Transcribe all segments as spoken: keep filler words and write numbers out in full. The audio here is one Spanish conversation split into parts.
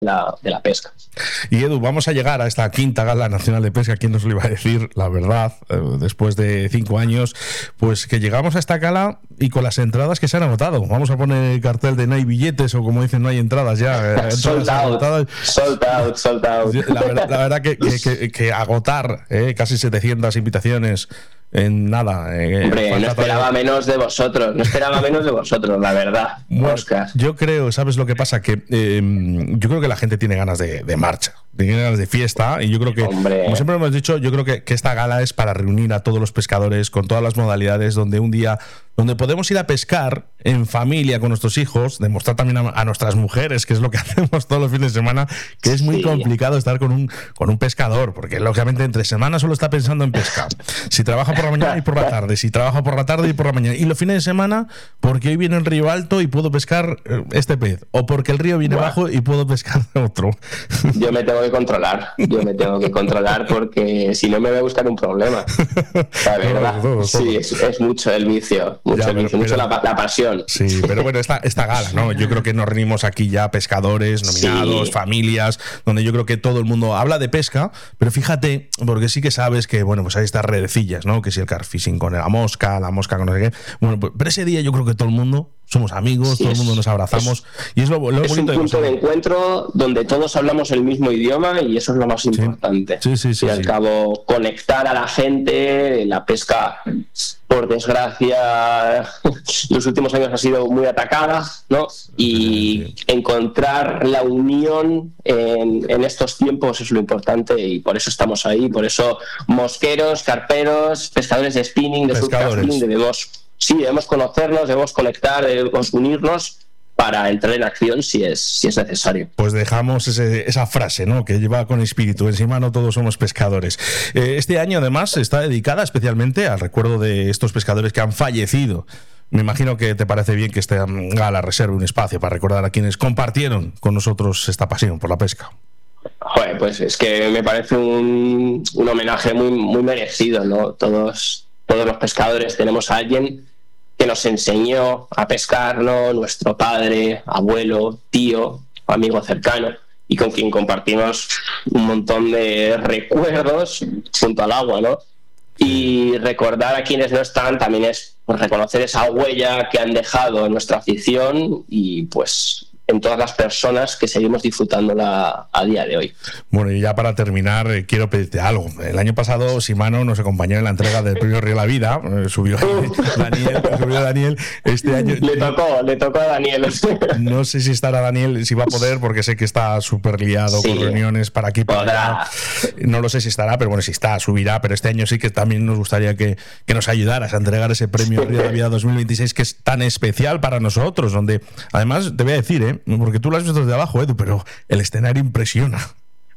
la, de la pesca. Y Edu, vamos a llegar a esta quinta Gala Nacional de Pesca. ¿Quién nos lo iba a decir? La verdad, eh, después de cinco años, pues que llegamos a esta gala y con las entradas que se han agotado. Vamos a poner el cartel de no hay billetes, o como dicen, no hay entradas ya. Eh, sold, out, sold out, sold out. La verdad, la verdad que, que, que, que agotar eh, casi setecientas invitaciones en nada. Eh, Hombre, no esperaba todavía menos de vosotros, no esperaba menos de vosotros, la verdad, bueno, Oscar. Yo creo, ¿sabes lo que pasa? Que eh, yo creo que la gente tiene ganas de, de marcha, tiene ganas de fiesta, y yo creo que, Hombre. como siempre hemos dicho, yo creo que, que esta gala es para reunir a todos los pescadores con todas las modalidades, donde un día, donde podemos ir a pescar en familia con nuestros hijos, demostrar también a, a nuestras mujeres, que es lo que hacemos todos los fines de semana, que es muy sí. complicado estar con un, con un pescador, porque lógicamente entre semana solo está pensando en pescar. Si trabaja por la mañana y por la tarde, si trabaja por la tarde y por la mañana, y los fines de semana, porque hoy viene el río alto y puedo pescar este pez, o porque el río viene bueno. bajo y puedo pescar otro. Yo me tengo que controlar, yo me tengo que controlar, porque si no me voy a buscar un problema. La verdad, todo, todo, todo. sí, es, es mucho el vicio, mucho, ya, el vicio, pero, mucho pero, la, la pasión. Sí, pero bueno, esta, esta gala, ¿no? Yo creo que nos reunimos aquí ya pescadores, nominados, sí. familias, donde yo creo que todo el mundo habla de pesca, pero fíjate, porque sí que sabes que, bueno, pues hay estas redecillas, ¿no? Que si el carfishing con la mosca, la mosca con no sé qué. Bueno, pues, pero ese día yo creo que todo el mundo somos amigos, sí, todo el mundo nos abrazamos, es, y es lo, lo es bonito un punto de, de encuentro donde todos hablamos el mismo idioma, y eso es lo más importante. Sí, sí, sí. Y al sí. cabo, conectar a la gente. La pesca, por desgracia, los últimos años ha sido muy atacada, ¿no? Y sí. encontrar la unión en, en estos tiempos es lo importante, y por eso estamos ahí. Por eso mosqueros, carperos, pescadores de spinning, de surfcasting, debemos... Sí, debemos conocernos, debemos conectar, debemos unirnos para entrar en acción si es, si es necesario. Pues dejamos ese, esa frase, ¿no?, que lleva con espíritu: encima no todos somos pescadores. Eh, este año además está dedicada especialmente al recuerdo de estos pescadores que han fallecido. Me imagino que te parece bien que esta gala reserve un espacio para recordar a quienes compartieron con nosotros esta pasión por la pesca. Joder, pues es que me parece un, un homenaje muy, muy merecido, ¿no? Todos, todos los pescadores tenemos a alguien que nos enseñó a pescar, ¿no? Nuestro padre, abuelo, tío, amigo cercano, y con quien compartimos un montón de recuerdos junto al agua, ¿no? Y recordar a quienes no están también es, pues, reconocer esa huella que han dejado en nuestra afición, y pues en todas las personas que seguimos disfrutándola a día de hoy. Bueno, y ya para terminar, eh, quiero pedirte algo. El año pasado Simano nos acompañó en la entrega del premio Río La Vida, eh, subió Daniel, subió Daniel. Este año le tocó, le tocó a Daniel. No sé si estará Daniel, si va a poder, porque sé que está súper liado, sí, con reuniones para aquí, para allá. No lo sé si estará, pero bueno, si está, subirá. Pero este año sí que también nos gustaría que, que nos ayudaras a entregar ese premio Río La Vida dos mil veintiséis, que es tan especial para nosotros, donde además te voy a decir, ¿eh? Porque tú lo has visto desde abajo, Edu, pero el escenario impresiona.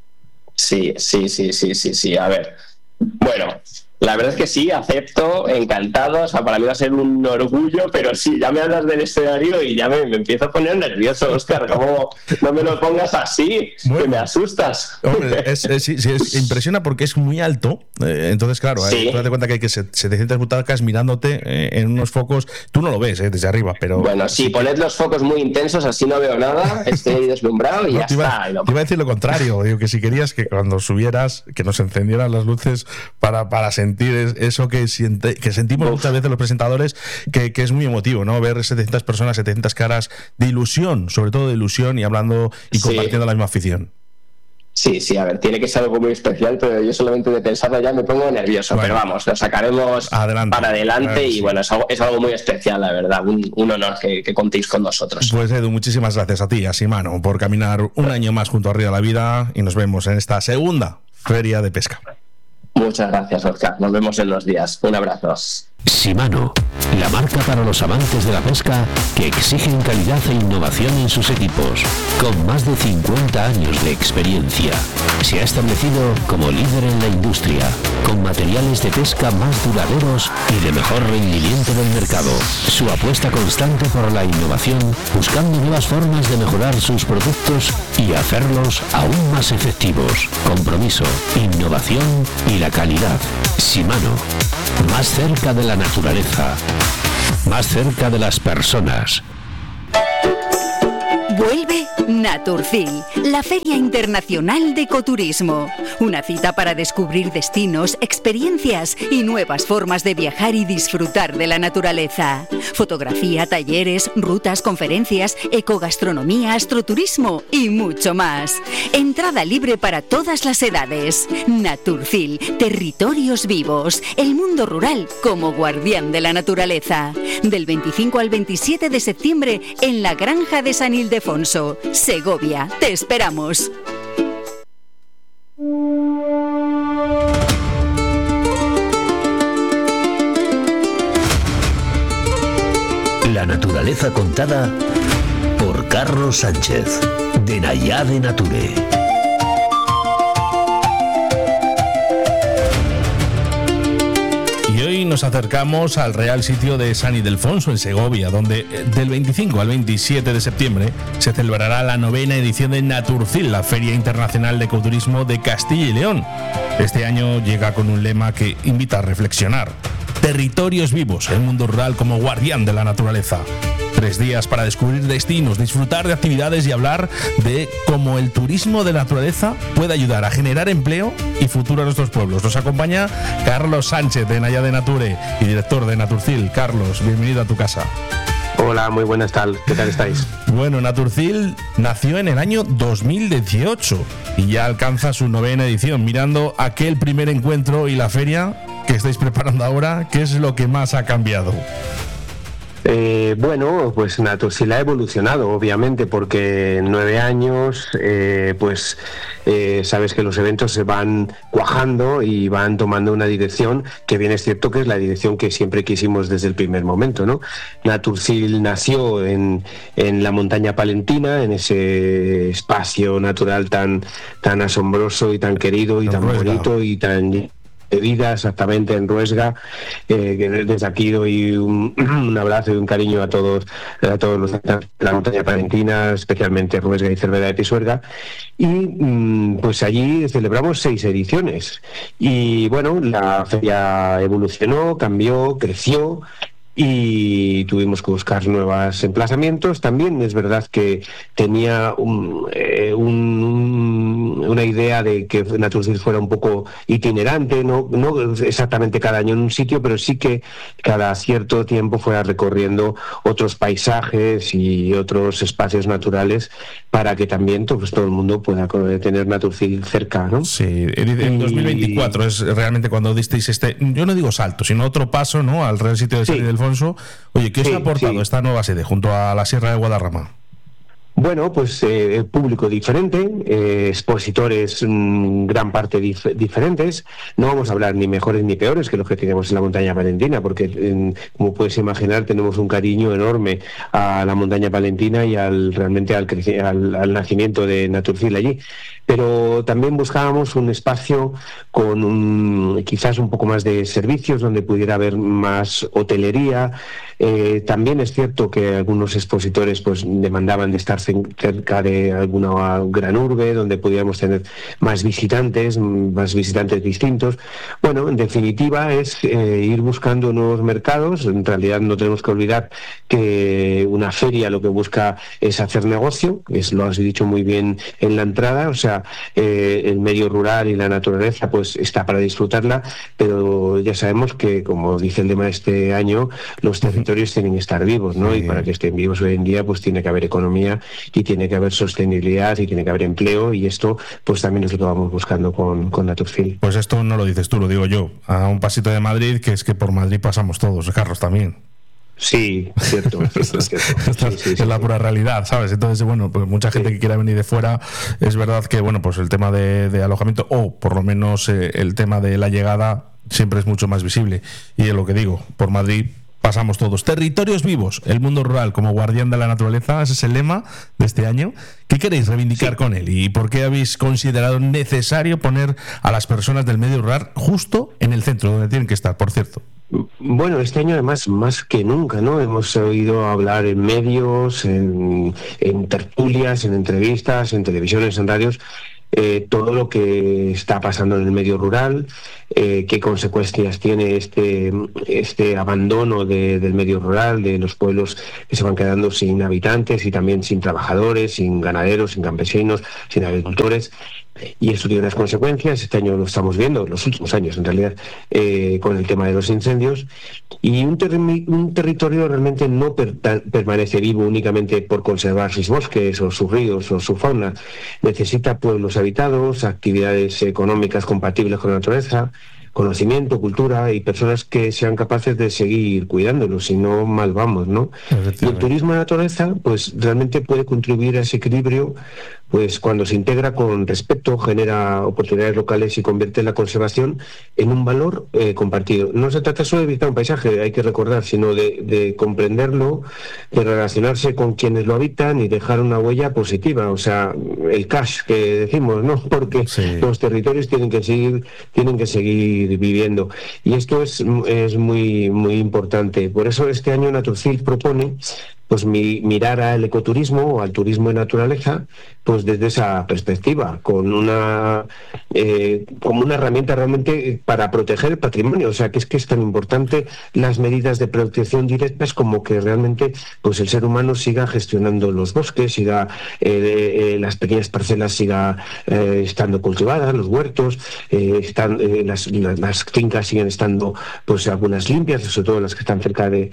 Sí, sí, sí, sí, sí, sí. A ver, bueno, la verdad es que sí, acepto, encantado. O sea, para mí va a ser un orgullo, pero sí, ya me hablas del escenario y ya me, me empiezo a poner nervioso, Óscar. ¿Cómo no me lo pongas así? Bueno, que me asustas. Hombre, es, es, sí, sí, es, impresiona porque es muy alto. Eh, entonces, claro, sí. eh, tú date cuenta que hay que setecientas butacas mirándote eh, en unos focos. Tú no lo ves eh, desde arriba, pero... Bueno, sí, poned los focos muy intensos, así no veo nada, estoy deslumbrado y no, ya te iba, está. Te iba a decir lo contrario, digo que si querías que cuando subieras, que nos encendieran las luces para, para sentir eso que, siente, que sentimos Uf. muchas veces los presentadores, que, que es muy emotivo, ¿no? Ver setecientas personas, setecientas caras de ilusión, sobre todo de ilusión, y hablando y compartiendo sí. la misma afición. Sí, sí, a ver, tiene que ser algo muy especial, pero yo solamente de pensarlo ya me pongo nervioso. Bueno, pero vamos, lo sacaremos adelante, para adelante claro, y sí. bueno, es algo, es algo muy especial, la verdad, un, un honor que, que contéis con nosotros. Pues Edu, muchísimas gracias a ti, a Simano, por caminar un año más junto a Río La Vida, y nos vemos en esta segunda Feria de Pesca. Muchas gracias, Óscar. Nos vemos en los días. Un abrazo. Shimano, la marca para los amantes de la pesca que exigen calidad e innovación en sus equipos. Con más de cincuenta años de experiencia, se ha establecido como líder en la industria, con materiales de pesca más duraderos y de mejor rendimiento del mercado. Su apuesta constante por la innovación, buscando nuevas formas de mejorar sus productos y hacerlos aún más efectivos. Compromiso, innovación y la calidad. Shimano, más cerca de la naturaleza, más cerca de las personas. Vuelve Naturcil, la Feria Internacional de Ecoturismo. Una cita para descubrir destinos, experiencias y nuevas formas de viajar y disfrutar de la naturaleza. Fotografía, talleres, rutas, conferencias, ecogastronomía, astroturismo y mucho más. Entrada libre para todas las edades. Naturcil, territorios vivos, el mundo rural como guardián de la naturaleza. Del veinticinco al veintisiete de septiembre en la Granja de San Ildefonso, Segovia. Te esperamos. La naturaleza contada por Carlos Sánchez, de Nayade Nature. Y hoy nos acercamos al Real Sitio de San Ildefonso, en Segovia, donde del veinticinco al veintisiete de septiembre se celebrará la novena edición de Naturcil, la Feria Internacional de Ecoturismo de Castilla y León. Este año llega con un lema que invita a reflexionar: territorios vivos, el mundo rural como guardián de la naturaleza. Tres días para descubrir destinos, disfrutar de actividades y hablar de cómo el turismo de naturaleza puede ayudar a generar empleo y futuro a nuestros pueblos. Nos acompaña Carlos Sánchez, de Nayade Nature y director de Naturcil. Carlos, bienvenido a tu casa. Hola, muy buenas tardes. ¿Qué tal estáis? Bueno, Naturcil nació en el año dos mil dieciocho y ya alcanza su novena edición. Mirando aquel primer encuentro y la feria que estáis preparando ahora, ¿qué es lo que más ha cambiado? Eh, bueno, pues Naturcil ha evolucionado, obviamente, porque en nueve años, eh, pues eh, sabes que los eventos se van cuajando y van tomando una dirección que bien es cierto que es la dirección que siempre quisimos desde el primer momento, ¿no? Naturcil nació en, en la montaña palentina, en ese espacio natural tan, tan asombroso y tan querido y tan bonito y tan de vida, exactamente, en Ruesga, eh, que desde aquí doy un, un abrazo y un cariño a todos a todos los de la montaña palentina, especialmente Ruesga y Cervera de Pisuerga, y mm, pues allí celebramos seis ediciones y bueno, la feria evolucionó, cambió, creció y tuvimos que buscar nuevos emplazamientos. También es verdad que tenía un, eh, un, una idea de que Naturcil fuera un poco itinerante, no, no exactamente cada año en un sitio, pero sí que cada cierto tiempo fuera recorriendo otros paisajes y otros espacios naturales para que también pues, todo el mundo pueda tener Naturcil cerca, ¿no? Sí, en dos mil veinticuatro y... es realmente cuando disteis este, yo no digo salto, sino otro paso, ¿no?, al Real Sitio de San Ildefonso. Oye, ¿qué os sí, ha aportado sí. esta nueva sede junto a la Sierra de Guadarrama? Bueno, pues eh, público diferente, eh, expositores mmm, gran parte dif- diferentes. No vamos a hablar ni mejores ni peores que los que tenemos en la montaña palentina, porque eh, como puedes imaginar tenemos un cariño enorme a la montaña palentina y al realmente al, creci- al, al nacimiento de Naturcil allí. Pero también buscábamos un espacio con un, quizás un poco más de servicios, donde pudiera haber más hotelería. Eh, también es cierto que algunos expositores pues demandaban de estar cerca de alguna gran urbe, donde pudiéramos tener más visitantes, más visitantes distintos. Bueno, en definitiva es eh, ir buscando nuevos mercados. En realidad no tenemos que olvidar que una feria lo que busca es hacer negocio, es, lo has dicho muy bien en la entrada, o sea, eh, el medio rural y la naturaleza pues está para disfrutarla, pero ya sabemos que, como dice el lema de este año, los territorios tienen que estar vivos, ¿no? Sí. Y para que estén vivos hoy en día pues tiene que haber economía y tiene que haber sostenibilidad y tiene que haber empleo, y esto pues también es lo que vamos buscando con, con Naturcil. Pues esto no lo dices tú, lo digo yo, a un pasito de Madrid, que es que por Madrid pasamos todos, Carlos, también. Sí, cierto. cierto, cierto. Esta sí, sí, es sí, la sí. pura realidad, ¿sabes? Entonces, bueno, pues mucha gente sí. que quiera venir de fuera, es verdad que, bueno, pues el tema de, de alojamiento, o por lo menos eh, el tema de la llegada, siempre es mucho más visible. Y es lo que digo, por Madrid pasamos todos. Territorios vivos, el mundo rural como guardián de la naturaleza, ese es el lema de este año. ¿Qué queréis reivindicar sí. con él? ¿Y por qué habéis considerado necesario poner a las personas del medio rural justo en el centro, donde tienen que estar, por cierto? Bueno, este año además más que nunca, ¿no? Hemos oído hablar en medios, en, en tertulias, en entrevistas, en televisiones, en radios, eh, todo lo que está pasando en el medio rural, eh, qué consecuencias tiene este, este abandono de, del medio rural, de los pueblos que se van quedando sin habitantes y también sin trabajadores, sin ganaderos, sin campesinos, sin agricultores. Y eso tiene unas consecuencias. Este año lo estamos viendo, los últimos años en realidad, eh, con el tema de los incendios. Y un, ter un territorio realmente no per permanece vivo únicamente por conservar sus bosques o sus ríos o su fauna. Necesita pueblos habitados, actividades económicas compatibles con la naturaleza, conocimiento, cultura y personas que sean capaces de seguir cuidándolo, si no mal vamos, ¿no? Y el turismo de naturaleza, pues realmente puede contribuir a ese equilibrio, pues cuando se integra con respeto, genera oportunidades locales y convierte la conservación en un valor eh, compartido. No se trata solo de visitar un paisaje, hay que recordar, sino de, de comprenderlo, de relacionarse con quienes lo habitan y dejar una huella positiva, o sea, el cash que decimos, ¿no? Porque sí, los territorios tienen que seguir, tienen que seguir viviendo. Y esto es, es muy, muy importante. Por eso este año Naturfield propone pues mi, mirar al ecoturismo o al turismo de naturaleza pues desde esa perspectiva, con una eh, como una herramienta realmente para proteger el patrimonio. O sea, que es que es tan importante las medidas de protección directas como que realmente pues el ser humano siga gestionando los bosques, siga eh, eh, las pequeñas parcelas siga eh, estando cultivadas, los huertos, eh, están, eh, las, las, las fincas siguen estando pues algunas limpias, sobre todo las que están cerca de,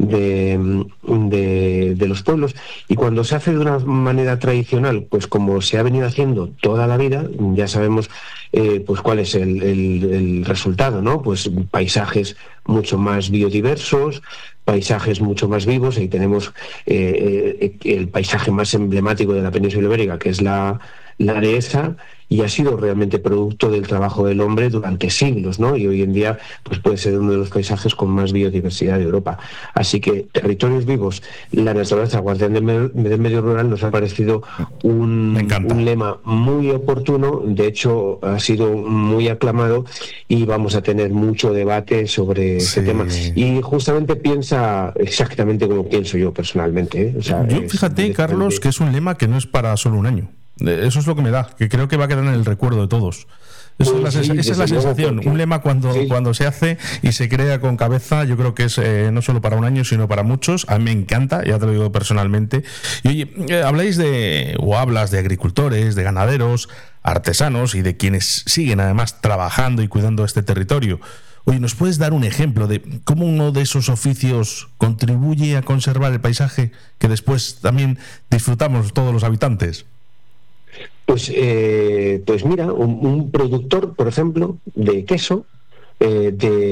de, de de los pueblos. Y cuando se hace de una manera tradicional, pues como se ha venido haciendo toda la vida, ya sabemos eh, pues cuál es el, el, el resultado, ¿no? Pues paisajes mucho más biodiversos, paisajes mucho más vivos. Ahí tenemos eh, eh, el paisaje más emblemático de la península ibérica, que es la, la dehesa, y ha sido realmente producto del trabajo del hombre durante siglos, ¿no? Y hoy en día pues puede ser uno de los paisajes con más biodiversidad de Europa. Así que territorios vivos, la naturaleza, guardián del medio, del medio rural, nos ha parecido un, un lema muy oportuno. De hecho, ha sido muy aclamado y vamos a tener mucho debate sobre sí. este tema. Y justamente piensa exactamente como pienso yo personalmente, ¿eh? O sea, yo fíjate, Carlos, que es un lema que no es para solo un año. Eso es lo que me da, que creo que va a quedar en el recuerdo de todos. Esa es la, sí, esa es la sensación. Porque... un lema cuando, sí. cuando se hace y se crea con cabeza, yo creo que es eh, no solo para un año, sino para muchos. A mí me encanta, ya te lo digo personalmente. Y oye, eh, habláis de, o hablas de agricultores, de ganaderos, artesanos y de quienes siguen además trabajando y cuidando este territorio. Oye, ¿nos puedes dar un ejemplo de cómo uno de esos oficios contribuye a conservar el paisaje que después también disfrutamos todos los habitantes? Pues, eh, pues mira, un, un productor, por ejemplo, de queso, eh,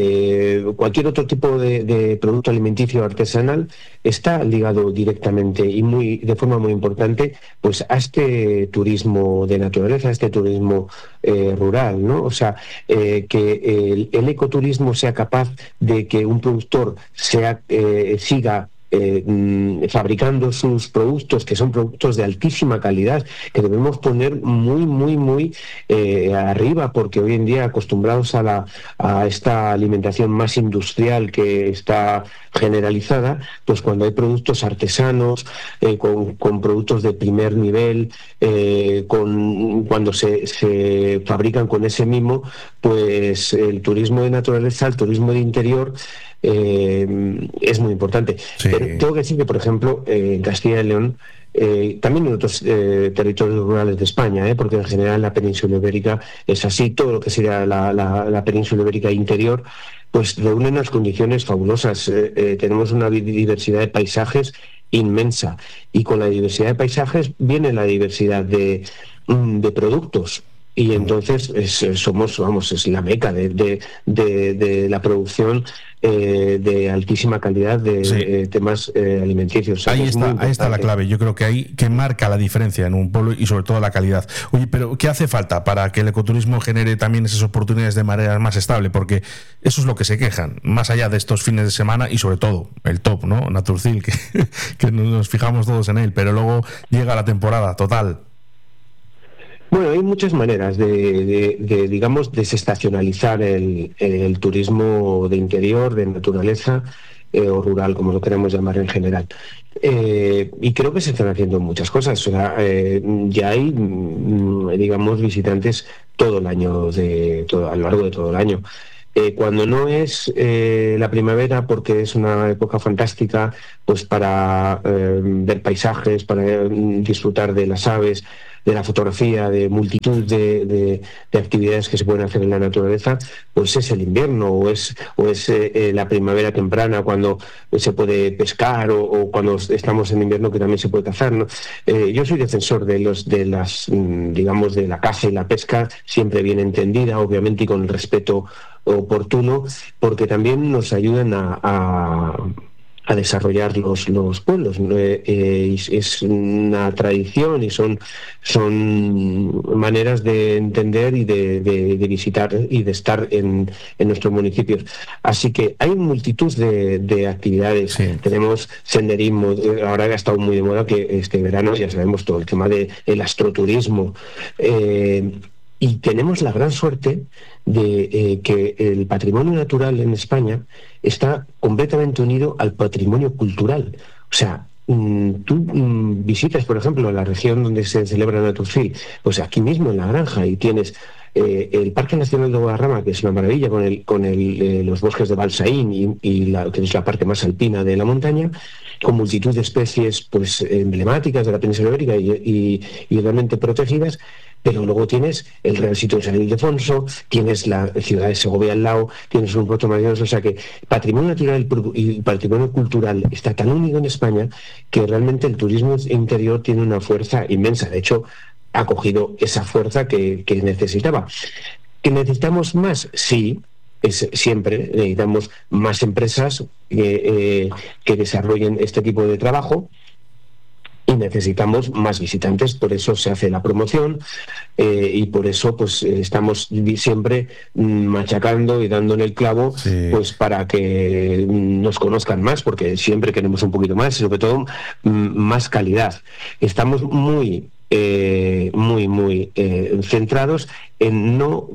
de cualquier otro tipo de, de producto alimenticio artesanal, está ligado directamente y muy de forma muy importante pues a este turismo de naturaleza, a este turismo eh, rural, ¿no? O sea, eh, que el, el ecoturismo sea capaz de que un productor sea eh, siga Eh, fabricando sus productos, que son productos de altísima calidad, que debemos poner muy, muy, muy eh, arriba, porque hoy en día, acostumbrados a, la, a esta alimentación más industrial que está generalizada, pues cuando hay productos artesanos, eh, con, con productos de primer nivel, eh, con, cuando se, se fabrican con ese mimo, pues el turismo de naturaleza, el turismo de interior, Eh, es muy importante. Sí. Pero tengo que decir que, por ejemplo, eh, en Castilla y León, eh, también en otros eh, territorios rurales de España, eh, porque en general la península ibérica es así, todo lo que sería la, la, la península ibérica interior, pues reúne unas condiciones fabulosas. Eh, eh, tenemos una diversidad de paisajes inmensa, y con la diversidad de paisajes viene la diversidad de, de productos. Y entonces es, somos, vamos, es la meca de, de, de, de la producción eh, de altísima calidad de sí. eh, temas eh, alimenticios. Ahí está, ahí está la clave. Yo creo que ahí que marca la diferencia en un pueblo y sobre todo la calidad. Oye, pero ¿qué hace falta para que el ecoturismo genere también esas oportunidades de manera más estable? Porque eso es lo que se quejan, más allá de estos fines de semana y sobre todo el top, ¿no? Naturfield, que, que nos fijamos todos en él, pero luego llega la temporada total. Bueno, hay muchas maneras de, de, de digamos, desestacionalizar el, el turismo de interior, de naturaleza. eh, o rural, como lo queremos llamar en general. Eh, y creo que se están haciendo muchas cosas. O sea, eh, ya hay, digamos, visitantes todo el año, de todo, a lo largo de todo el año. Eh, cuando no es eh, la primavera, porque es una época fantástica, pues para eh, ver paisajes, para eh, disfrutar de las aves, de la fotografía, de multitud de, de, de actividades que se pueden hacer en la naturaleza, pues es el invierno o es, o es eh, la primavera temprana, cuando se puede pescar, o, o cuando estamos en invierno, que también se puede cazar, ¿no? Eh, yo soy defensor de los de las, digamos, de la caza y la pesca, siempre bien entendida, obviamente, y con el respeto oportuno, porque también nos ayudan a, a, a desarrollar los, los pueblos. Eh, eh, es una tradición y son, son maneras de entender y de, de, de visitar y de estar en, en nuestros municipios. Así que hay multitud de, de actividades. Sí. Tenemos senderismo, ahora ha estado muy de moda que este verano, ya sabemos, todo el tema del astroturismo. Eh, Y tenemos la gran suerte de eh, que el patrimonio natural en España está completamente unido al patrimonio cultural. O sea, mmm, tú mmm, visitas, por ejemplo, la región donde se celebra Naturfil, pues aquí mismo en La Granja, y tienes eh, el Parque Nacional de Guadarrama, que es una maravilla, con el con el, eh, los bosques de Balsaín, y, y la, que es la parte más alpina de la montaña, con multitud de especies pues emblemáticas de la península ibérica y, y, y realmente protegidas. Pero luego tienes el Real Sitio de San Ildefonso, tienes la ciudad de Segovia al lado, tienes un puerto maravilloso. O sea que patrimonio natural y patrimonio cultural está tan unido en España que realmente el turismo interior tiene una fuerza inmensa. De hecho, ha cogido esa fuerza que, que necesitaba. ¿Que necesitamos más? Sí. Es, siempre necesitamos más empresas eh, eh, que desarrollen este tipo de trabajo. Y necesitamos más visitantes, por eso se hace la promoción eh, y por eso pues estamos siempre machacando y dando en el clavo, sí, pues para que nos conozcan más, porque siempre queremos un poquito más y sobre todo más calidad. Estamos muy eh, muy muy eh, centrados en no,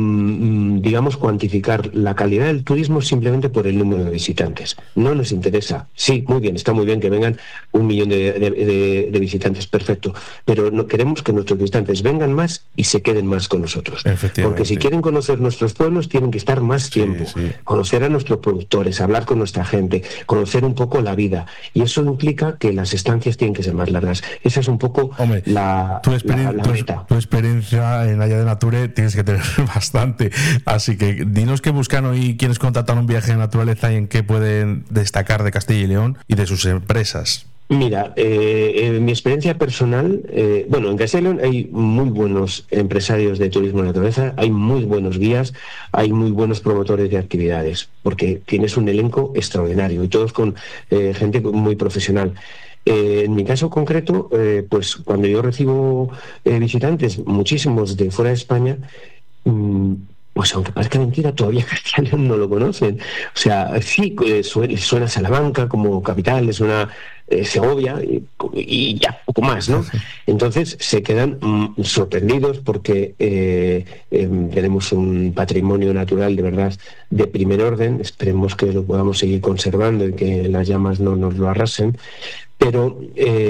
mmm, digamos, cuantificar la calidad del turismo simplemente por el número de visitantes. No nos interesa. Sí, muy bien, está muy bien que vengan un millón de, de, de, de visitantes, perfecto, pero no, queremos que nuestros visitantes vengan más y se queden más con nosotros. Porque si quieren conocer nuestros pueblos, tienen que estar más tiempo, sí, sí. Conocer a nuestros productores, hablar con nuestra gente, conocer un poco la vida, y eso implica que las estancias tienen que ser más largas. Esa es un poco Hombre, la, tu, experien- la, la tu, meta. Tu experiencia en Haya de Nature tienes que tener bastante, así que dinos qué buscan hoy quienes contratan un viaje de naturaleza y en qué pueden destacar de Castilla y León y de sus empresas. Mira, eh, en mi experiencia personal, eh, bueno, en Castilla y León hay muy buenos empresarios de turismo de naturaleza, hay muy buenos guías, hay muy buenos promotores de actividades, porque tienes un elenco extraordinario y todos con eh, gente muy profesional. Eh, en mi caso concreto, eh, pues cuando yo recibo eh, visitantes, muchísimos de fuera de España, mmm, pues aunque parezca mentira, todavía Castilla y León no lo conocen. O sea, sí, eh, suena, suena Salamanca como capital, le suena eh, Segovia y, y ya, poco más, ¿no? Entonces se quedan mm, sorprendidos porque eh, eh, tenemos un patrimonio natural de verdad de primer orden. Esperemos que lo podamos seguir conservando y que las llamas no nos lo arrasen. Pero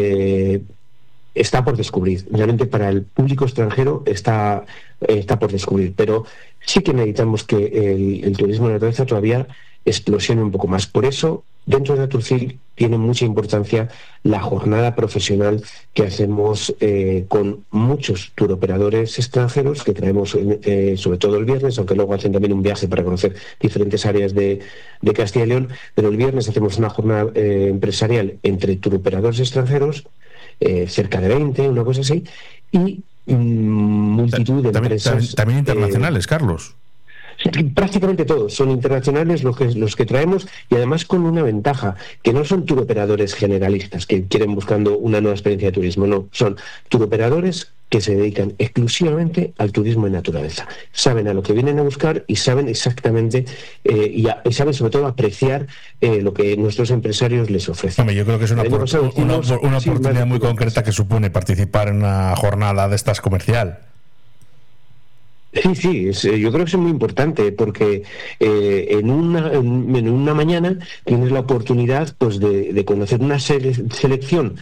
eh, está por descubrir. Realmente para el público extranjero está, eh, está por descubrir. Pero sí que necesitamos que el, el turismo de naturaleza todavía explosione un poco más. Por eso, dentro de Naturfil tiene mucha importancia la jornada profesional que hacemos eh, con muchos turoperadores extranjeros que traemos eh, sobre todo el viernes, aunque luego hacen también un viaje para conocer diferentes áreas de, de Castilla y León, pero el viernes hacemos una jornada eh, empresarial entre turoperadores extranjeros, eh, cerca de veinte, una cosa así, y mm, multitud de también, empresas. También, también internacionales, eh, Carlos. Prácticamente todos son internacionales los que, los que traemos, y además con una ventaja, que no son turoperadores generalistas que quieren buscando una nueva experiencia de turismo, no, son turoperadores que se dedican exclusivamente al turismo en naturaleza. Saben a lo que vienen a buscar y saben exactamente, eh, y, a, y saben sobre todo apreciar eh, lo que nuestros empresarios les ofrecen. Hombre, yo creo que es una, por, pasado, una, una, una sí, oportunidad muy concreta que supone participar en una jornada de estas comercial. Sí, sí, es, yo creo que es muy importante porque eh, en, una, en, en una mañana tienes la oportunidad pues de, de conocer una sele- selección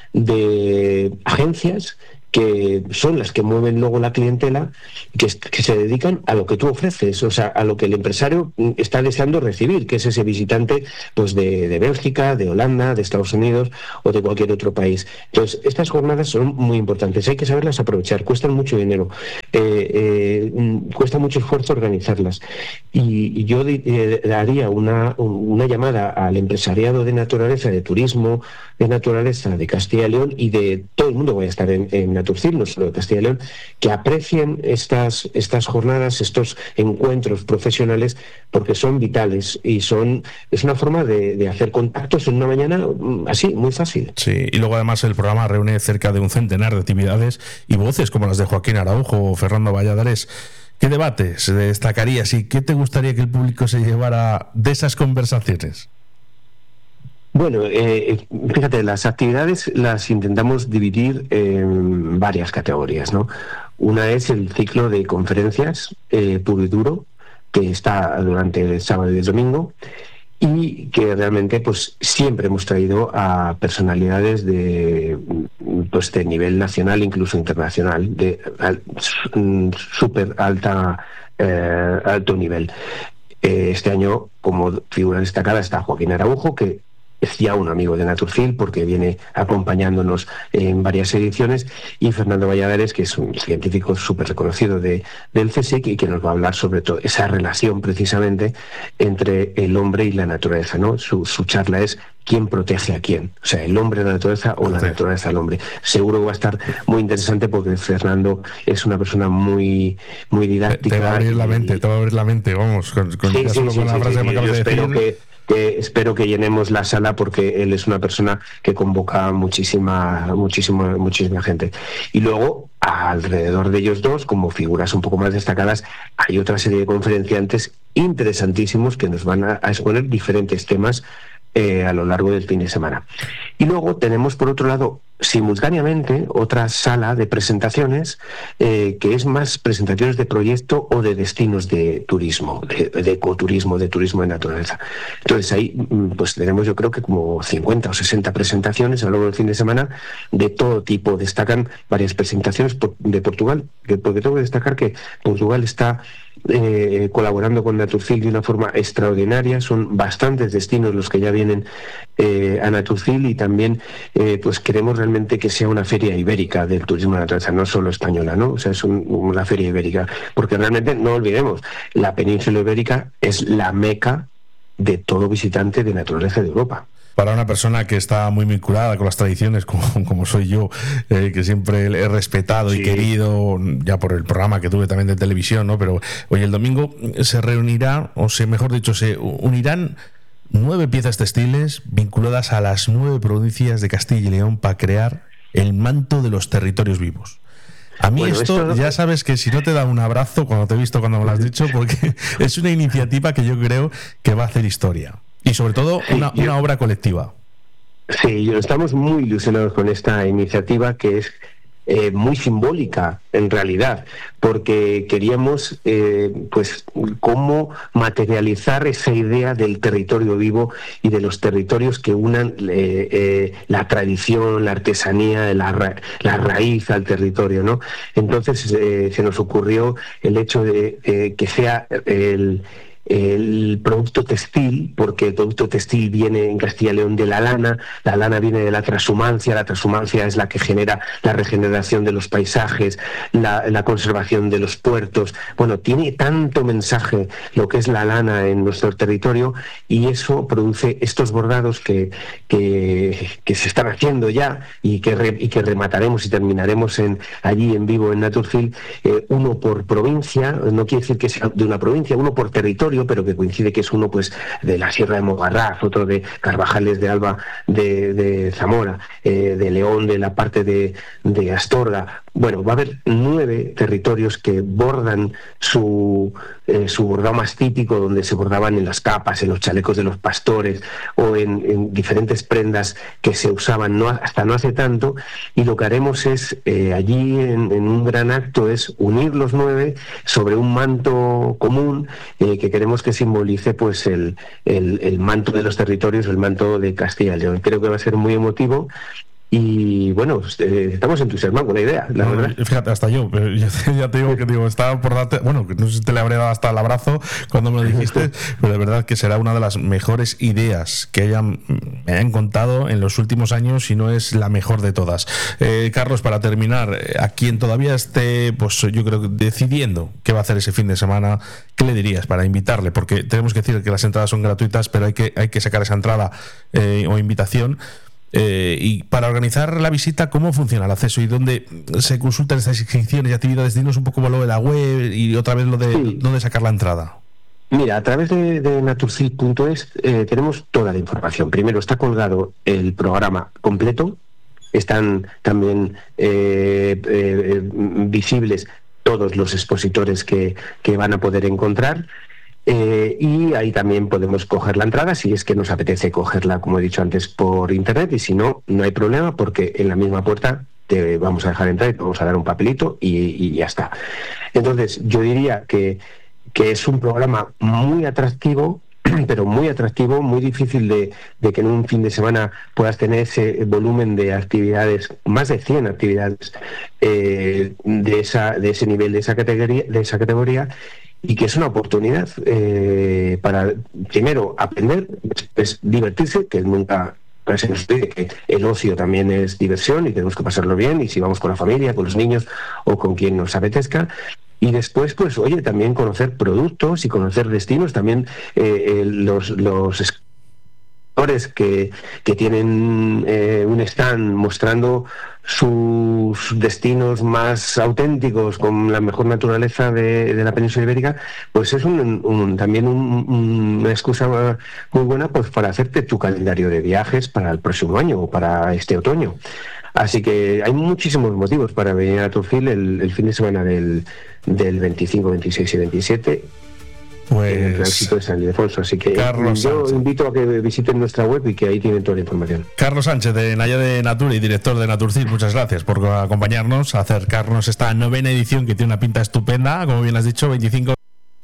de agencias que son las que mueven luego la clientela, que, que se dedican a lo que tú ofreces, o sea, a lo que el empresario está deseando recibir, que es ese visitante pues de, de Bélgica, de Holanda, de Estados Unidos o de cualquier otro país. Entonces, estas jornadas son muy importantes, hay que saberlas aprovechar, cuestan mucho dinero, eh, eh, cuesta mucho esfuerzo organizarlas. Y, y yo eh, daría una, una llamada al empresariado de naturaleza, de turismo, de naturaleza de Castilla y León y de todo el mundo que vaya a estar en, en Naturcil, no solo de Castilla y León, que aprecien estas, estas jornadas, estos encuentros profesionales, porque son vitales y son es una forma de, de hacer contactos en una mañana así, muy fácil. Sí, y luego además el programa reúne cerca de un centenar de actividades y voces como las de Joaquín Araujo o Fernando Valladares. ¿Qué debates destacarías y qué te gustaría que el público se llevara de esas conversaciones? Bueno, eh, fíjate, las actividades las intentamos dividir en varias categorías, ¿no? Una es el ciclo de conferencias eh, puro y duro, que está durante el sábado y el domingo, y que realmente pues siempre hemos traído a personalidades de pues de nivel nacional, incluso internacional, de al, súper alta eh, alto nivel. Eh, este año, como figura destacada, está Joaquín Araujo, que es ya un amigo de Naturcil porque viene acompañándonos en varias ediciones, y Fernando Valladares, que es un científico súper reconocido de, del CSIC y que nos va a hablar sobre todo esa relación precisamente entre el hombre y la naturaleza, ¿no? Su, su charla es ¿quién protege a quién? O sea, el hombre a la naturaleza o la naturaleza al hombre. Seguro que va a estar muy interesante porque Fernando es una persona muy, muy didáctica. Te va a abrir y, la mente, te va a abrir la mente, vamos, con, con, sí, sí, solo sí, con la sí, frase sí, que me acabas de espero decir. Que, que espero que llenemos la sala porque él es una persona que convoca muchísima, muchísima, muchísima gente. Y luego, alrededor de ellos dos, como figuras un poco más destacadas, hay otra serie de conferenciantes interesantísimos que nos van a, a exponer diferentes temas Eh, a lo largo del fin de semana. Y luego tenemos, por otro lado, simultáneamente, otra sala de presentaciones eh, que es más presentaciones de proyecto o de destinos de turismo, de, de ecoturismo, de turismo de naturaleza. Entonces ahí pues tenemos, yo creo que como cincuenta o sesenta presentaciones a lo largo del fin de semana de todo tipo. Destacan varias presentaciones de Portugal, porque tengo que destacar que Portugal está Eh, colaborando con Naturcil de una forma extraordinaria. Son bastantes destinos los que ya vienen eh, a Naturcil, y también eh, pues queremos realmente que sea una feria ibérica del turismo de naturaleza, no solo española, ¿no? O sea, es un, una feria ibérica, porque realmente no olvidemos, la península ibérica es la meca de todo visitante de naturaleza de Europa. Para una persona que está muy vinculada con las tradiciones, como, como soy yo, eh, que siempre he respetado sí. y querido, ya por el programa que tuve también de televisión, ¿no? Pero hoy el domingo se reunirá, o sea, mejor dicho, se unirán nueve piezas textiles vinculadas a las nueve provincias de Castilla y León para crear el manto de los territorios vivos. A mí bueno, esto, esto ya sabes que si no te da un abrazo cuando te he visto, cuando me lo has dicho, porque es una iniciativa que yo creo que va a hacer historia. Y sobre todo una, sí, yo, una obra colectiva. Sí, estamos muy ilusionados con esta iniciativa, que es eh, muy simbólica en realidad, porque queríamos eh, pues cómo materializar esa idea del territorio vivo y de los territorios que unan eh, eh, la tradición, la artesanía, la, ra la raíz al territorio, ¿no? Entonces eh, se nos ocurrió el hecho de eh, que sea el el producto textil, porque el producto textil viene en Castilla y León de la lana, la lana viene de la transhumancia, la transhumancia es la que genera la regeneración de los paisajes, la, la conservación de los puertos. Bueno, tiene tanto mensaje lo que es la lana en nuestro territorio, y eso produce estos bordados que, que, que se están haciendo ya y que, re, y que remataremos y terminaremos en, allí en vivo en Naturcil, eh, uno por provincia, no quiere decir que sea de una provincia, uno por territorio, pero que coincide que es uno pues de la Sierra de Mogarraz, otro de Carvajales de Alba de, de Zamora, eh, de León, de la parte de, de Astorga, Bueno, va a haber nueve territorios que bordan su, eh, su bordado más típico, donde se bordaban en las capas, en los chalecos de los pastores o en, en diferentes prendas que se usaban no, hasta no hace tanto, y lo que haremos es, eh, allí en, en un gran acto, es unir los nueve sobre un manto común eh, que queremos que simbolice pues el, el, el manto de los territorios, el manto de Castilla y León. Creo que va a ser muy emotivo. Y bueno, eh, estamos entusiasmados con la idea, la no, verdad. Fíjate, hasta yo, pero ya, ya te digo que digo, estaba por darte, bueno, que no sé si te le habré dado hasta el abrazo cuando me lo dijiste, pero de verdad que será una de las mejores ideas que hayan, me hayan contado en los últimos años, y no es la mejor de todas. Eh, Carlos, para terminar, a quien todavía esté, pues yo creo que decidiendo qué va a hacer ese fin de semana, ¿qué le dirías para invitarle? Porque tenemos que decir que las entradas son gratuitas, pero hay que, hay que sacar esa entrada eh, o invitación. Eh, y para organizar la visita, ¿cómo funciona el acceso y dónde se consultan estas inscripciones y actividades? Dinos un poco lo de la web y otra vez lo de sí. dónde sacar la entrada. Mira, a través de, de naturcil punto es eh, tenemos toda la información. Primero está colgado el programa completo, están también eh, eh, visibles todos los expositores que, que van a poder encontrar. Eh, y ahí también podemos coger la entrada si es que nos apetece cogerla, como he dicho antes, por internet, y si no, no hay problema, porque en la misma puerta te vamos a dejar entrar y te vamos a dar un papelito y, y ya está. Entonces, yo diría que, que es un programa muy atractivo, pero muy atractivo, muy difícil de, de que en un fin de semana puedas tener ese volumen de actividades, más de cien actividades eh, de, esa, de ese nivel, de esa categoría, de esa categoría. Y que es una oportunidad eh, para, primero, aprender, es divertirse, que nunca se nos olvide que el ocio también es diversión y tenemos que pasarlo bien, y si vamos con la familia, con los niños o con quien nos apetezca. Y después, pues, oye, también conocer productos y conocer destinos, también eh, eh, los... los que, que tienen eh, un stand mostrando sus destinos más auténticos con la mejor naturaleza de, de la península ibérica, pues es un, un, también un, un, una excusa muy buena pues para hacerte tu calendario de viajes para el próximo año o para este otoño. Así que hay muchísimos motivos para venir a Naturcil el, el fin de semana del, del veinticinco, veintiséis y veintisiete. Pues en el tránsito de San Ildefonso, así que Carlos yo Sánchez. invito a que visiten nuestra web y que ahí tienen toda la información. Carlos Sánchez, de Naya de Natura y director de Naturcil, muchas gracias por acompañarnos, a acercarnos esta novena edición que tiene una pinta estupenda, como bien has dicho, veinticinco